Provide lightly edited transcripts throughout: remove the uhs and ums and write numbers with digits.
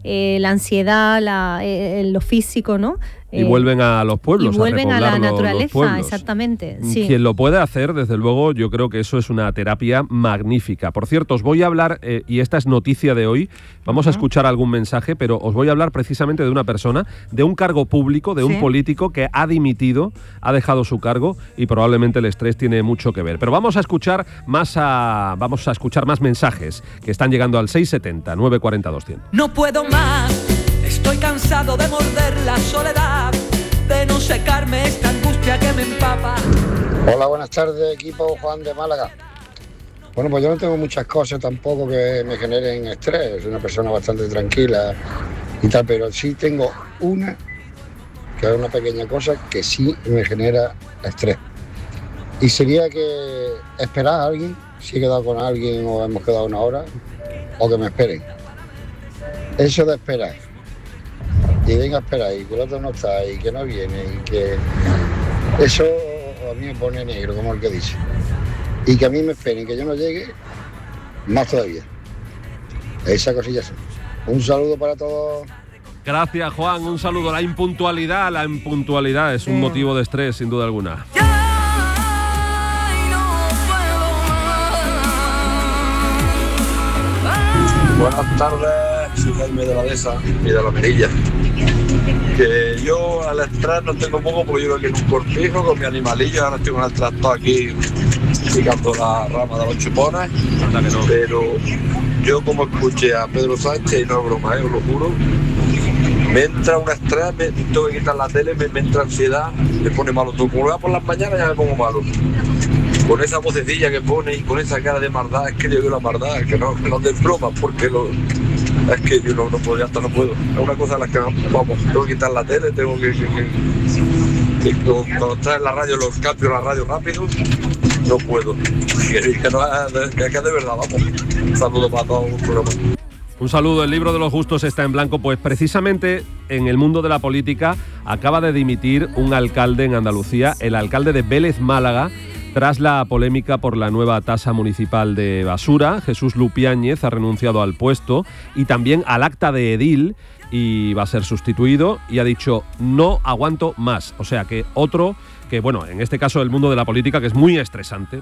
la ansiedad, lo físico, ¿no? Y vuelven a los pueblos, y vuelven a la naturaleza, los exactamente. Sí. Quien lo puede hacer, desde luego, yo creo que eso es una terapia magnífica. Por cierto, os voy a hablar, y esta es noticia de hoy, vamos a escuchar algún mensaje, pero os voy a hablar precisamente de una persona, de un cargo público, de un político que ha dimitido, ha dejado su cargo y probablemente el estrés tiene mucho que ver. Pero vamos a escuchar más mensajes que están llegando al 670 940 200. No puedo más. Estoy cansado de morder la soledad, de no secarme esta angustia que me empapa. Hola, buenas tardes, equipo. Juan de Málaga. Bueno, pues yo no tengo muchas cosas tampoco que me generen estrés. Soy una persona bastante tranquila y tal, pero sí tengo una, que es una pequeña cosa que sí me genera estrés. Y sería que esperar a alguien, si he quedado con alguien o hemos quedado una hora, o que me esperen. Eso de esperar. Y venga a esperar, y que el otro no está, y que no viene, y que... Eso a mí me pone negro, como el que dice. Y que a mí me esperen, que yo no llegue, más todavía. Esa cosilla sí. Un saludo para todos. Gracias, Juan, un saludo. La impuntualidad es un motivo de estrés, sin duda alguna. Buenas tardes, soy Jaime de la Dehesa y de la Merilla. Que yo al estrés no tengo poco porque yo aquí en un cortijo con mi animalillo, ahora estoy con el tractor aquí picando la rama de los chupones, pero yo como escuché a Pedro Sánchez, y no es broma, os lo juro, me entra un estrés, me tengo que quitar la tele, me entra ansiedad, me pone malo todo. Como lo veo por las mañanas ya me pongo malo. Con esa vocecilla que pone y con esa cara de maldad, es que yo veo la maldad, que no de broma, porque es que yo no puedo, ya hasta no puedo. Es una cosa en la que, vamos, tengo que quitar la tele, tengo que cuando está en la radio, los cambio la radio rápido, no puedo. Que de verdad, vamos. Un saludo para todos los programas. Un saludo. El libro de los justos está en blanco, pues precisamente en el mundo de la política acaba de dimitir un alcalde en Andalucía, el alcalde de Vélez, Málaga, tras la polémica por la nueva tasa municipal de basura. Jesús Lupiáñez ha renunciado al puesto y también al acta de edil y va a ser sustituido y ha dicho no aguanto más. O sea que otro que, bueno, en este caso el mundo de la política, que es muy estresante,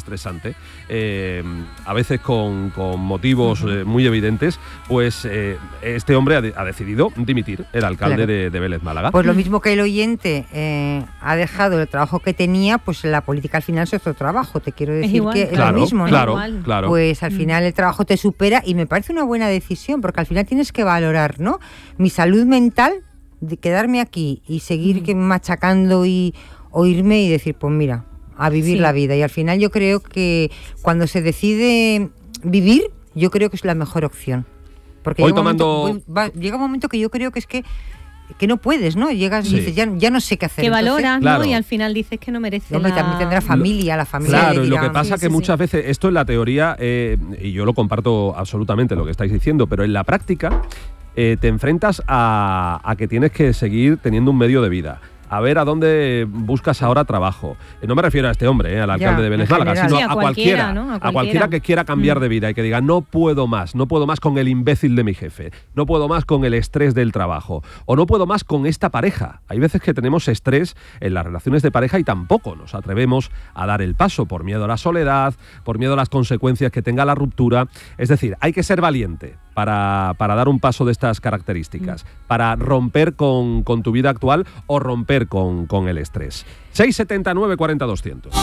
a veces con motivos muy evidentes, pues este hombre ha decidido dimitir, el alcalde de Vélez, Málaga. Pues lo mismo que el oyente ha dejado el trabajo que tenía, pues la política al final es otro trabajo, te quiero decir que es lo mismo, ¿no? Claro. Pues al final el trabajo te supera y me parece una buena decisión, porque al final tienes que valorar, ¿no? Mi salud mental, de quedarme aquí y seguir machacando y oírme y decir, pues mira, a vivir la vida. Y al final yo creo que cuando se decide vivir, yo creo que es la mejor opción. Porque llega un momento que yo creo que es que no puedes, ¿no? Llegas y dices, ya no sé qué hacer. Que valoras, ¿no? Y al final dices que no merece la... También tendrá familia, la familia. Claro, y lo que pasa que muchas veces, esto en la teoría, y yo lo comparto absolutamente lo que estáis diciendo, pero en la práctica te enfrentas a que tienes que seguir teniendo un medio de vida. A ver a dónde buscas ahora trabajo. No me refiero a este hombre, al alcalde de Vélez, Málaga, sino a cualquiera, ¿no? A cualquiera que quiera cambiar de vida y que diga, no puedo más con el imbécil de mi jefe, no puedo más con el estrés del trabajo, o no puedo más con esta pareja. Hay veces que tenemos estrés en las relaciones de pareja y tampoco nos atrevemos a dar el paso por miedo a la soledad, por miedo a las consecuencias que tenga la ruptura. Es decir, hay que ser valiente para dar un paso de estas características, para romper con tu vida actual o romper con el estrés. 679 40 200.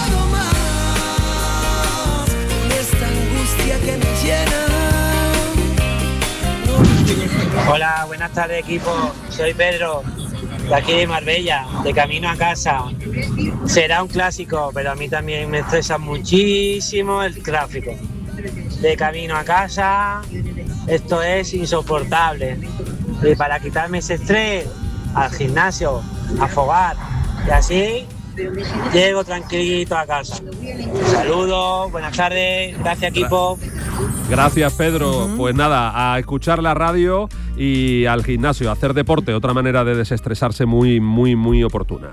Hola, buenas tardes, equipo. Soy Pedro, de aquí de Marbella, de camino a casa. Será un clásico, pero a mí también me estresa muchísimo el tráfico. De camino a casa, esto es insoportable. Y para quitarme ese estrés, al gimnasio, a fogar, y así llego tranquilito a casa. Saludos, buenas tardes, gracias equipo. Gracias, Pedro. Pues nada, a escuchar la radio y al gimnasio, a hacer deporte, otra manera de desestresarse muy, muy, muy oportuna.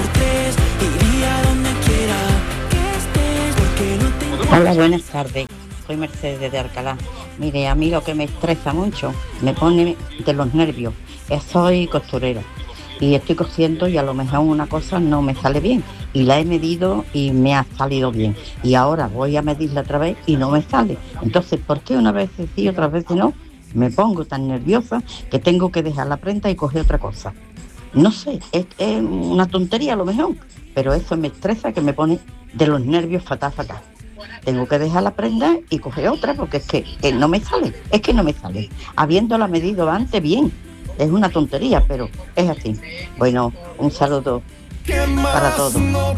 Hola, buenas tardes. soy Mercedes de Alcalá. Mire, a mí lo que me estresa mucho, me pone de los nervios. Soy costurera y estoy cosiendo y a lo mejor una cosa no me sale bien. Y la he medido y me ha salido bien. Y ahora voy a medirla otra vez y no me sale. Entonces, ¿por qué una vez sí y otras veces no? Me pongo tan nerviosa que tengo que dejar la prenda y coger otra cosa. No sé, es una tontería a lo mejor, pero eso me estresa, que me pone de los nervios fatal. Tengo que dejar la prenda y coger otra porque es que no me sale, Habiéndola medido antes, bien, es una tontería, pero es así. Bueno, un saludo para todos. No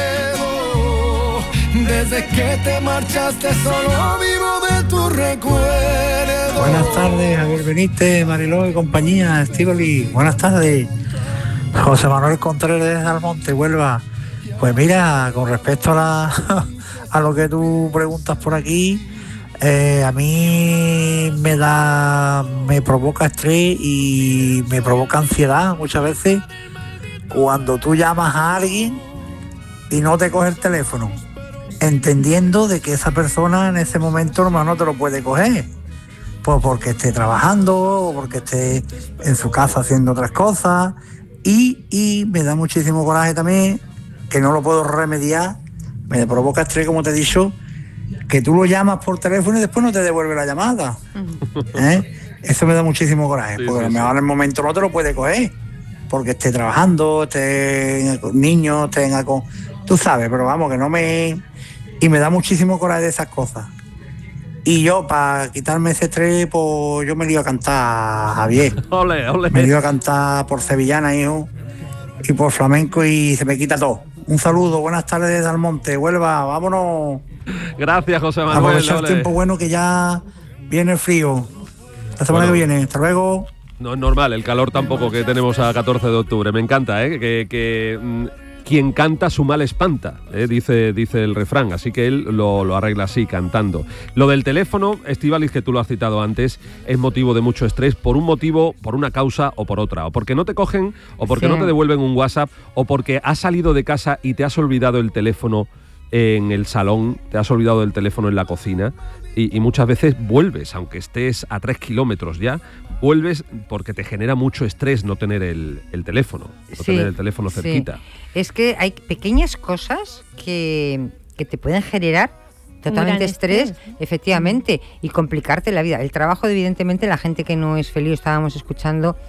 puedo, desde que te marchaste solo vivo de tu recuerdo. Buenas tardes, Javier Benítez, Mariló y compañía, Estíbali. Buenas tardes, José Manuel Contreras de Almonte, Huelva. Pues mira, con respecto a lo que tú preguntas por aquí, a mí me provoca estrés y me provoca ansiedad muchas veces cuando tú llamas a alguien y no te coge el teléfono, entendiendo de que esa persona en ese momento normal no te lo puede coger, pues porque esté trabajando o porque esté en su casa haciendo otras cosas, y me da muchísimo coraje también, que no lo puedo remediar, me provoca estrés, como te he dicho, que tú lo llamas por teléfono y después no te devuelve la llamada. Eso me da muchísimo coraje, porque a lo mejor en el momento no te lo puede coger, porque esté trabajando, esté con niños, esté en algo, tú sabes, pero vamos, que no me... Y me da muchísimo coraje de esas cosas. Y yo, para quitarme ese estrés, pues yo me iba a cantar, Javier. Ole. Me iba a cantar por sevillana, hijo, y por flamenco, y se me quita todo. Un saludo, buenas tardes desde Almonte, Huelva, vámonos. Gracias, José Manuel. Aprovechar el tiempo bueno, que ya viene el frío. La semana que viene, hasta luego. No es normal, el calor tampoco que tenemos a 14 de octubre. Me encanta, que quien canta su mal espanta, dice el refrán, así que él lo arregla así, cantando. Lo del teléfono, Estíbaliz, que tú lo has citado antes, es motivo de mucho estrés por un motivo, por una causa o por otra. O porque no te cogen, o porque no te devuelven un WhatsApp, o porque has salido de casa y te has olvidado el teléfono en el salón, te has olvidado del teléfono en la cocina, y muchas veces vuelves, aunque estés a 3 kilómetros ya, vuelves porque te genera mucho estrés no tener el teléfono, tener el teléfono cerquita. Es que hay pequeñas cosas que te pueden generar totalmente estrés, efectivamente, y complicarte la vida. El trabajo, evidentemente, la gente que no es feliz, estábamos escuchando,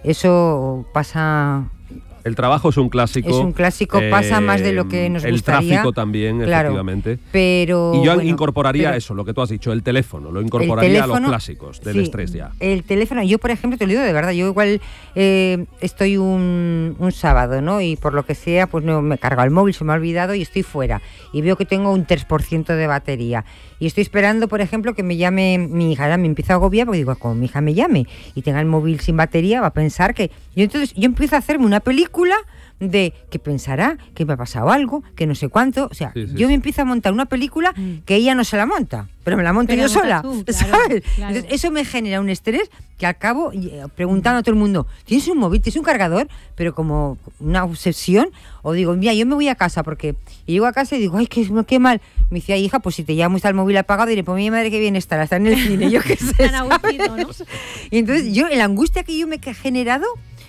eso pasa... El trabajo es un clásico. Es un clásico, pasa más de lo que nos gustaría. El tráfico también, claro, efectivamente. Pero, y yo incorporaría eso, lo que tú has dicho, el teléfono. Lo incorporaría a los clásicos del estrés ya. El teléfono, yo por ejemplo, te lo digo de verdad, yo igual estoy un sábado, ¿no? Y por lo que sea, pues no me he cargado el móvil, se me ha olvidado y estoy fuera. Y veo que tengo un 3% de batería. Y estoy esperando, por ejemplo, que me llame mi hija. Ahora me empiezo a agobiar porque digo, como mi hija me llame y tenga el móvil sin batería, va a pensar que... Y entonces yo empiezo a hacerme una película de que pensará, que me ha pasado algo, que no sé cuánto. O sea, yo me empiezo a montar una película que ella no se la monta, pero me la monto yo sola, tú, claro, ¿sabes? Claro. Entonces, eso me genera un estrés que acabo preguntando a todo el mundo, ¿tienes un móvil? ¿Tienes un cargador? Pero como una obsesión. O digo, mira, yo me voy a casa porque... Y llego a casa y digo, ay, qué mal. Me dice, ay, hija, pues si te llamo y está el móvil apagado, diré, pues mi madre que bien está en el cine, yo qué sé, ¿no? Y entonces yo, la angustia que yo me he generado,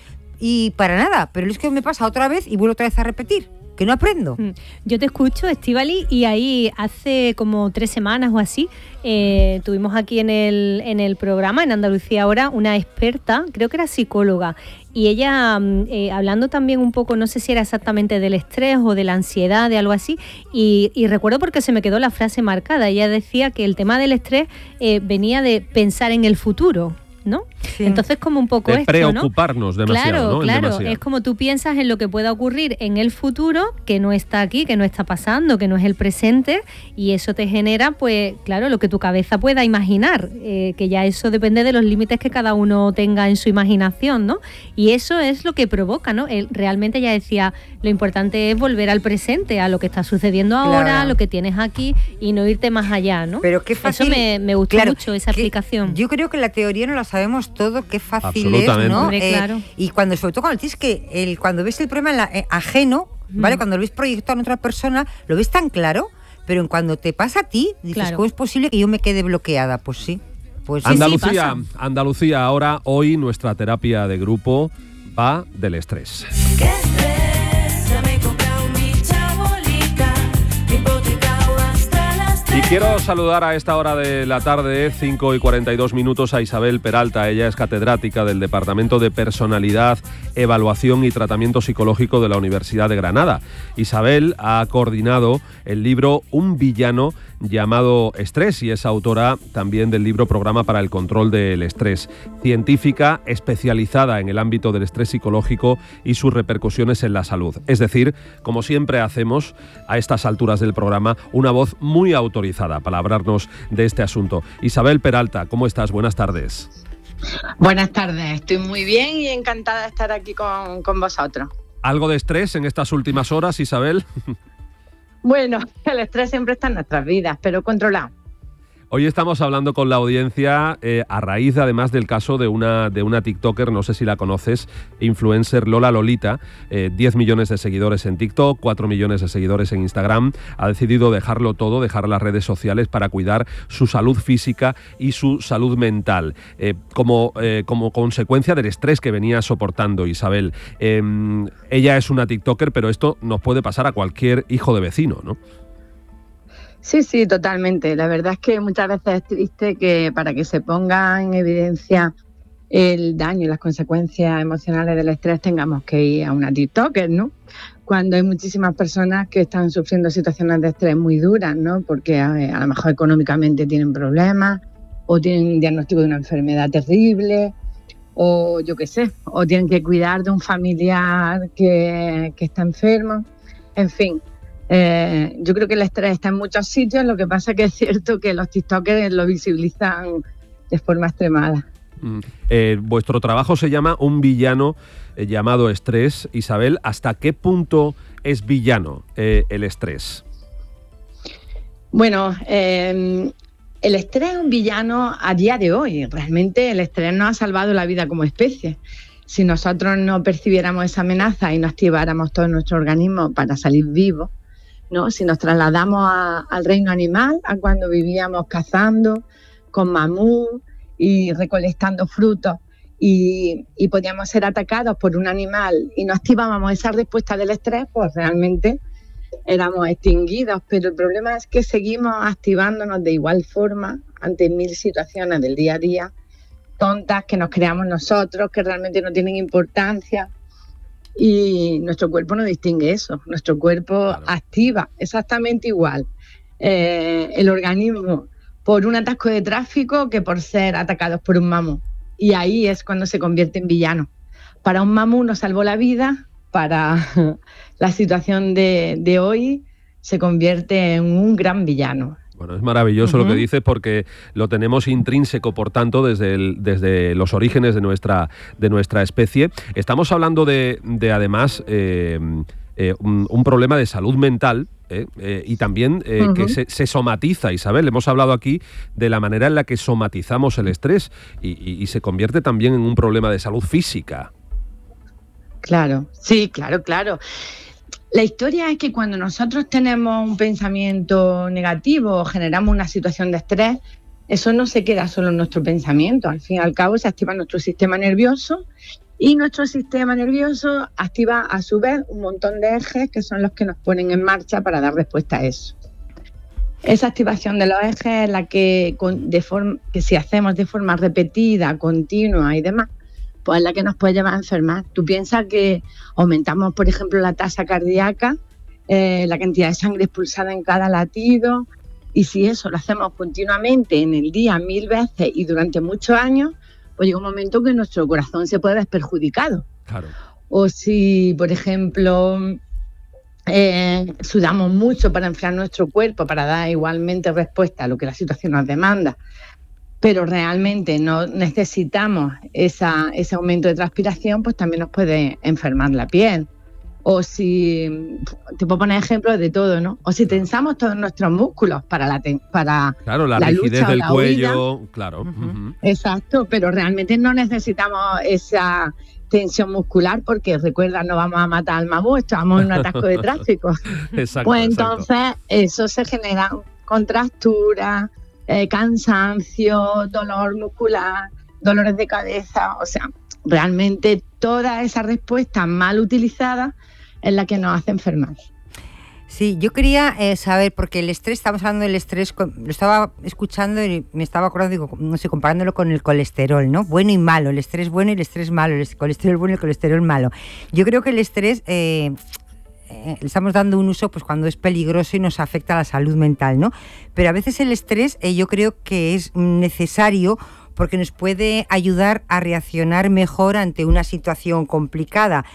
y para nada, pero es que me pasa otra vez y vuelvo otra vez a repetir, que no aprendo. Yo te escucho, Estíbaliz, y ahí hace como 3 semanas o así, tuvimos aquí en el programa, en Andalucía Ahora, una experta, creo que era psicóloga, y ella hablando también un poco, no sé si era exactamente del estrés o de la ansiedad, de algo así, y recuerdo porque se me quedó la frase marcada. Ella decía que el tema del estrés venía de pensar en el futuro, ¿no? Sí. Entonces como un poco esto, preocuparnos, ¿no? Demasiado, ¿no? Claro, demasiado. Es como tú piensas en lo que pueda ocurrir en el futuro, que no está aquí, que no está pasando, que no es el presente, y eso te genera, pues, claro, lo que tu cabeza pueda imaginar, que ya eso depende de los límites que cada uno tenga en su imaginación, ¿no? Y eso es lo que provoca, ¿no? Realmente ella decía, lo importante es volver al presente, a lo que está sucediendo ahora, claro, lo que tienes aquí, y no irte más allá, ¿no? Pero qué fácil. Eso me gustó mucho, esa explicación. Yo creo que la teoría no la sabemos todo, qué fácil es, ¿no? Claro. Y cuando, sobre todo cuando tienes cuando ves el problema ajeno, ¿vale? Cuando lo ves proyectado en otra persona, lo ves tan claro pero en cuando te pasa a ti, dices, Claro. ¿cómo es posible que yo me quede bloqueada? Pues sí. Pues sí. Andalucía, Andalucía, ahora, hoy nuestra terapia de grupo va del estrés. Qué estrés, ya me he comprado mi chabolita, hipotecado hasta las 3. Y quiero saludar a esta hora de la tarde, 5:42 a Isabel Peralta. Ella es catedrática del Departamento de Personalidad, Evaluación y Tratamiento Psicológico de la Universidad de Granada. Isabel ha coordinado el libro Un villano llamado Estrés y es autora también del libro Programa para el Control del Estrés. Científica especializada en el ámbito del estrés psicológico y sus repercusiones en la salud. Es decir, como siempre hacemos a estas alturas del programa, una voz muy autorizada para hablarnos de este asunto. Isabel Peralta, ¿cómo estás? Buenas tardes. Buenas tardes, estoy muy bien y encantada de estar aquí con vosotros. ¿Algo de estrés en estas últimas horas, Isabel? Bueno, el estrés siempre está en nuestras vidas, pero controlado. Hoy estamos hablando con la audiencia a raíz, además, del caso de una TikToker, no sé si la conoces, influencer Lola Lolita, 10 millones de seguidores en TikTok, 4 millones de seguidores en Instagram. Ha decidido dejarlo todo, dejar las redes sociales para cuidar su salud física y su salud mental, como consecuencia del estrés que venía soportando Isabel. Ella es una TikToker, pero esto nos puede pasar a cualquier hijo de vecino, ¿no? Sí, totalmente. La verdad es que muchas veces es triste que para que se ponga en evidencia el daño y las consecuencias emocionales del estrés tengamos que ir a una TikToker, ¿no? Cuando hay muchísimas personas que están sufriendo situaciones de estrés muy duras, ¿no? Porque a lo mejor económicamente tienen problemas o tienen un diagnóstico de una enfermedad terrible o yo qué sé, o tienen que cuidar de un familiar que está enfermo, en fin. Yo creo que el estrés está en muchos sitios, lo que pasa es que es cierto que los TikTokers lo visibilizan de forma extremada. Vuestro trabajo se llama Un villano llamado Estrés. Isabel, ¿hasta qué punto es villano el estrés? Bueno, el estrés es un villano a día de hoy. Realmente el estrés nos ha salvado la vida como especie. Si nosotros no percibiéramos esa amenaza y no activáramos todo nuestro organismo para salir vivos, ¿no? Si nos trasladamos al reino animal, a cuando vivíamos cazando con mamut y recolectando frutos y podíamos ser atacados por un animal y no activábamos esa respuesta del estrés, pues realmente éramos extinguidos. Pero el problema es que seguimos activándonos de igual forma ante 1000 situaciones del día a día, tontas que nos creamos nosotros, que realmente no tienen importancia. Y nuestro cuerpo no distingue eso, nuestro cuerpo activa exactamente igual el organismo por un atasco de tráfico que por ser atacados por un mamut. Y ahí es cuando se convierte en villano. Para un mamut nos salvó la vida, para la situación de hoy se convierte en un gran villano. Bueno, es maravilloso lo que dices porque lo tenemos intrínseco, por tanto, desde los orígenes de nuestra especie. Estamos hablando de además, un problema de salud mental y también que se somatiza, Isabel. Hemos hablado aquí de la manera en la que somatizamos el estrés y se convierte también en un problema de salud física. Claro, sí, claro. La historia es que cuando nosotros tenemos un pensamiento negativo o generamos una situación de estrés, eso no se queda solo en nuestro pensamiento. Al fin y al cabo se activa nuestro sistema nervioso y nuestro sistema nervioso activa a su vez un montón de ejes que son los que nos ponen en marcha para dar respuesta a eso. Esa activación de los ejes es la que si hacemos de forma repetida, continua y demás, pues es la que nos puede llevar a enfermar. Tú piensas que aumentamos, por ejemplo, la tasa cardíaca, la cantidad de sangre expulsada en cada latido, y si eso lo hacemos continuamente en el día 1000 veces y durante muchos años, pues llega un momento que nuestro corazón se puede ver perjudicado. Claro. O si, por ejemplo, sudamos mucho para enfriar nuestro cuerpo, para dar igualmente respuesta a lo que la situación nos demanda, pero realmente no necesitamos ese aumento de transpiración, pues también nos puede enfermar la piel. O si, te puedo poner ejemplos de todo, ¿no? O si tensamos todos nuestros músculos para la rigidez lucha del o la cuello, huida. claro. Exacto, pero realmente no necesitamos tensión muscular, porque recuerda, no vamos a matar al mamut, estamos en un atasco de tráfico. Exacto, Pues exacto. entonces eso se genera contracturas, cansancio, dolor muscular, dolores de cabeza, o sea, realmente toda esa respuesta mal utilizada es la que nos hace enfermar. Sí, yo quería saber, porque el estrés, estamos hablando del estrés, lo estaba escuchando y me estaba acordando, digo, no sé, comparándolo con el colesterol, ¿no? Bueno y malo, el estrés bueno y el estrés malo, el colesterol bueno y el colesterol malo. Yo creo que el estrés le estamos dando un uso pues cuando es peligroso y nos afecta a la salud mental, ¿no? Pero a veces el estrés yo creo que es necesario porque nos puede ayudar a reaccionar mejor ante una situación complicada.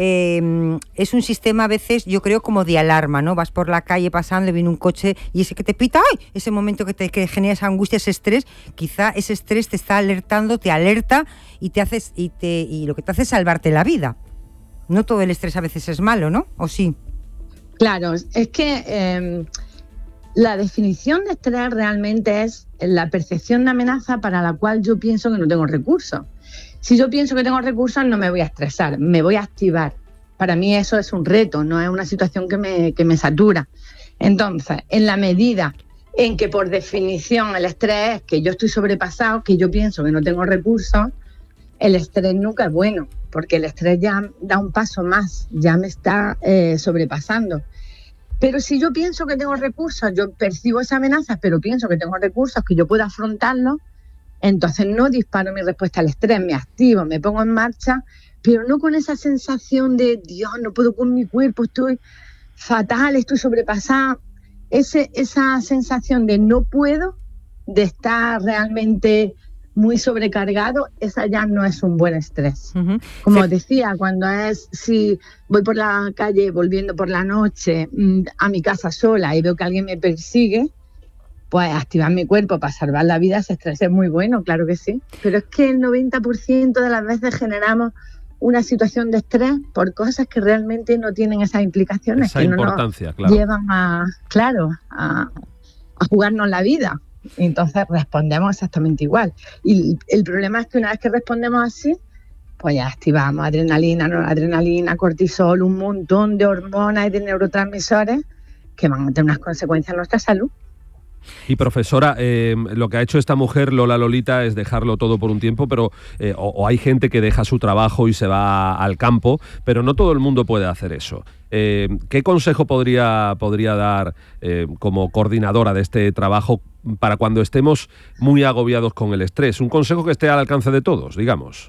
Es un sistema a veces, yo creo, como de alarma, ¿no? Vas por la calle pasando, viene un coche y ese que te pita, ¡ay! Ese momento que genera esa angustia, ese estrés, quizá ese estrés te está alertando, te alerta y lo que te hace es salvarte la vida. No todo el estrés a veces es malo, ¿no? ¿O sí? Claro, es que la definición de estrés realmente es la percepción de amenaza para la cual yo pienso que no tengo recursos. Si yo pienso que tengo recursos, no me voy a estresar, me voy a activar. Para mí eso es un reto, no es una situación que me satura. Entonces, en la medida en que por definición el estrés es que yo estoy sobrepasado, que yo pienso que no tengo recursos, el estrés nunca es bueno, porque el estrés ya da un paso más, ya me está sobrepasando. Pero si yo pienso que tengo recursos, yo percibo esa amenaza, pero pienso que tengo recursos, que yo puedo afrontarlo, entonces no disparo mi respuesta al estrés, me activo, me pongo en marcha, pero no con esa sensación de, Dios, no puedo con mi cuerpo, estoy fatal, estoy sobrepasada. Esa sensación de no puedo, de estar realmente muy sobrecargado, esa ya no es un buen estrés. Uh-huh. Como os decía, si voy por la calle volviendo por la noche a mi casa sola y veo que alguien me persigue, pues activar mi cuerpo para salvar la vida, ese estrés es muy bueno, claro que sí. Pero es que el 90% de las veces generamos una situación de estrés por cosas que realmente no tienen esas implicaciones, esa que importancia, no nos claro. llevan a jugarnos la vida. Entonces respondemos exactamente igual. Y el problema es que una vez que respondemos así, pues ya activamos adrenalina, noradrenalina, cortisol, un montón de hormonas y de neurotransmisores que van a tener unas consecuencias en nuestra salud. Y profesora, lo que ha hecho esta mujer, Lola Lolita, es dejarlo todo por un tiempo, pero o hay gente que deja su trabajo y se va al campo, pero no todo el mundo puede hacer eso. ¿Qué consejo podría dar como coordinadora de este trabajo para cuando estemos muy agobiados con el estrés? Un consejo que esté al alcance de todos, digamos.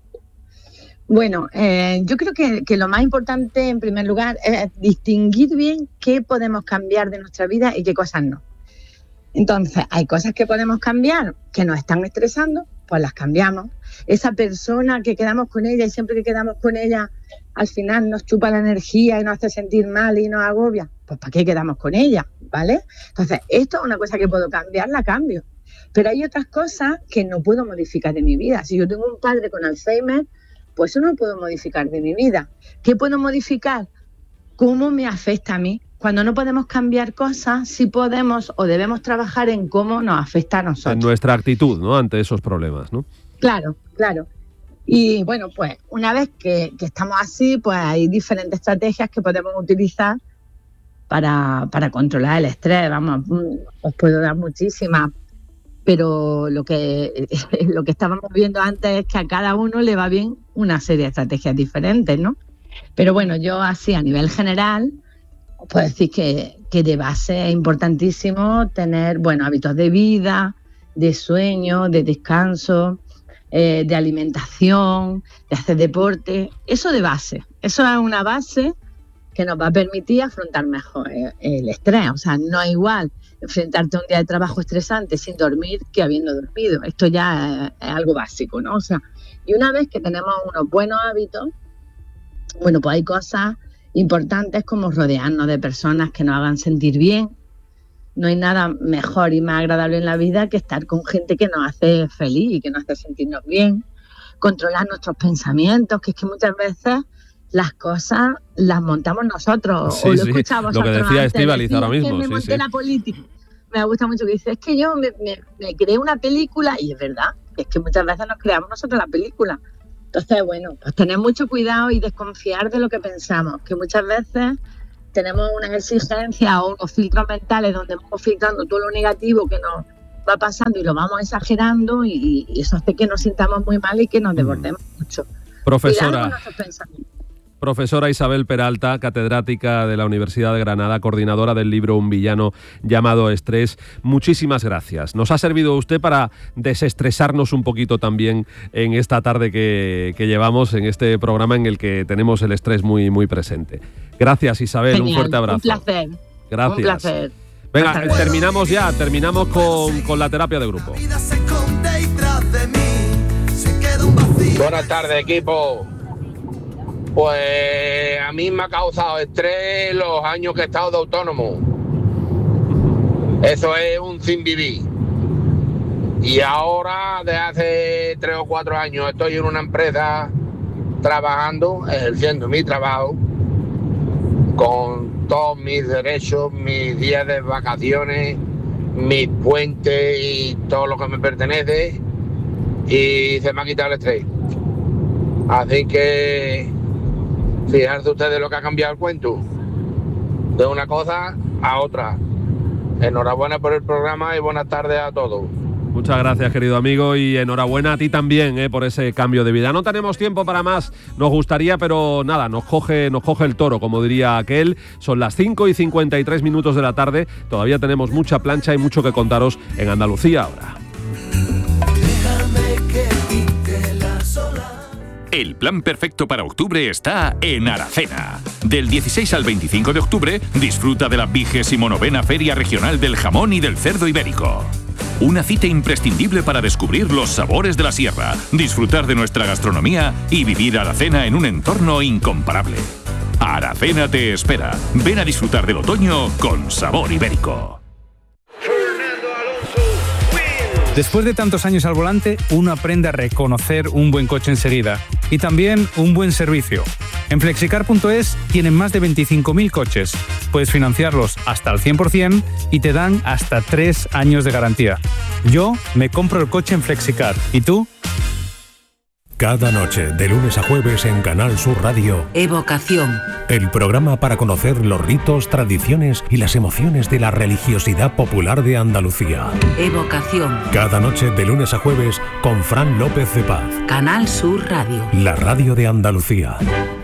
Bueno, yo creo que lo más importante, en primer lugar, es distinguir bien qué podemos cambiar de nuestra vida y qué cosas no. Entonces, hay cosas que podemos cambiar que nos están estresando, pues las cambiamos. Esa persona que quedamos con ella y siempre que quedamos con ella, al final nos chupa la energía y nos hace sentir mal y nos agobia, pues ¿para qué quedamos con ella? ¿Vale? Entonces, esto es una cosa que puedo cambiar, la cambio. Pero hay otras cosas que no puedo modificar de mi vida. Si yo tengo un padre con Alzheimer, pues eso no puedo modificar de mi vida. ¿Qué puedo modificar? ¿Cómo me afecta a mí? Cuando no podemos cambiar cosas, sí podemos o debemos trabajar en cómo nos afecta a nosotros. En nuestra actitud, ¿no?, ante esos problemas, ¿no? Claro, claro. Y bueno, pues una vez que estamos así, pues hay diferentes estrategias que podemos utilizar para controlar el estrés. Vamos, os puedo dar muchísimas, pero lo que estábamos viendo antes es que a cada uno le va bien una serie de estrategias diferentes, ¿no? Pero bueno, yo así a nivel general os puedo decir que de base es importantísimo tener buenos hábitos de vida, de sueño, de descanso, de alimentación, de hacer deporte. Eso de base. Eso es una base que nos va a permitir afrontar mejor el estrés. O sea, no es igual enfrentarte a un día de trabajo estresante sin dormir que habiendo dormido. Esto ya es algo básico, ¿no? O sea, y una vez que tenemos unos buenos hábitos, bueno, pues hay cosas importantes como rodearnos de personas que nos hagan sentir bien. No hay nada mejor y más agradable en la vida que estar con gente que nos hace feliz y que nos hace sentirnos bien. Controlar nuestros pensamientos, que es que muchas veces las cosas las montamos nosotros. Sí, o lo sí, escuchamos lo que decía antes, Estíbaliz ahora mismo. Es que me monté la política. Me gusta mucho que dice, es que yo me creé una película, y es verdad, es que muchas veces nos creamos nosotros la película. Entonces, bueno, pues tener mucho cuidado y desconfiar de lo que pensamos, que muchas veces tenemos unas exigencias o unos filtros mentales donde vamos filtrando todo lo negativo que nos va pasando y lo vamos exagerando y eso hace que nos sintamos muy mal y que nos desbordemos mucho. Cuidado con nuestros pensamientos. Profesora Isabel Peralta, catedrática de la Universidad de Granada, coordinadora del libro Un villano llamado Estrés, muchísimas gracias. Nos ha servido usted para desestresarnos un poquito también en esta tarde que llevamos en este programa en el que tenemos el estrés muy, muy presente. Gracias, Isabel. Genial, un fuerte abrazo. Un placer. Gracias. Un placer. Venga, terminamos con la terapia de grupo. Buenas tardes, equipo. Pues a mí me ha causado estrés los años que he estado de autónomo. Eso es un sin vivir. Y ahora, desde hace 3 o 4 años, estoy en una empresa trabajando, ejerciendo mi trabajo, con todos mis derechos, mis días de vacaciones, mis puentes y todo lo que me pertenece. Y se me ha quitado el estrés. Así que fijarse ustedes lo que ha cambiado el cuento de una cosa a otra. Enhorabuena por el programa y buenas tardes a todos. Muchas gracias, querido amigo, y enhorabuena a ti también por ese cambio de vida. No tenemos tiempo para más, nos gustaría, pero nada, nos coge el toro, como diría aquel. Son las 5:53 de la tarde, todavía tenemos mucha plancha y mucho que contaros en Andalucía ahora. El plan perfecto para octubre está en Aracena. Del 16 al 25 de octubre, disfruta de la 29ª Feria Regional del Jamón y del Cerdo Ibérico. Una cita imprescindible para descubrir los sabores de la sierra, disfrutar de nuestra gastronomía y vivir Aracena en un entorno incomparable. Aracena te espera. Ven a disfrutar del otoño con sabor ibérico. Después de tantos años al volante, uno aprende a reconocer un buen coche enseguida y también un buen servicio. En Flexicar.es tienen más de 25.000 coches. Puedes financiarlos hasta al 100% y te dan hasta 3 años de garantía. Yo me compro el coche en Flexicar. ¿Y tú? Cada noche, de lunes a jueves en Canal Sur Radio. Evocación. El programa para conocer los ritos, tradiciones y las emociones de la religiosidad popular de Andalucía. Evocación. Cada noche, de lunes a jueves, con Fran López de Paz. Canal Sur Radio. La radio de Andalucía.